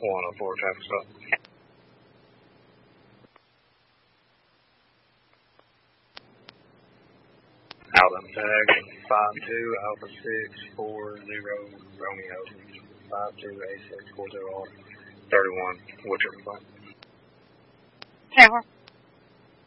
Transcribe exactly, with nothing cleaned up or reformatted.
one oh four traffic stop. Alpha tag five two Alpha six four zero Romeo five two A six four zero thirty one. What's your complaint? Tower.